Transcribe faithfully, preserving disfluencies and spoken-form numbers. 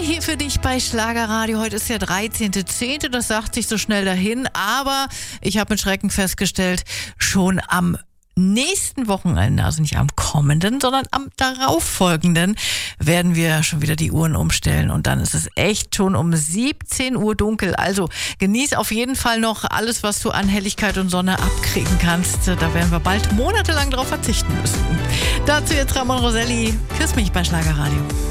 hier für dich bei Schlagerradio. Heute ist der dreizehnter zehnte Das sagt sich so schnell dahin. Aber ich habe mit Schrecken festgestellt, schon am nächsten Wochenende, also nicht am kommenden, sondern am darauffolgenden, werden wir schon wieder die Uhren umstellen. Und dann ist es echt schon um siebzehn Uhr dunkel. Also genieß auf jeden Fall noch alles, was du an Helligkeit und Sonne abkriegen kannst. Da werden wir bald monatelang drauf verzichten müssen. Dazu jetzt Ramon Roselli. Küss mich bei Schlagerradio.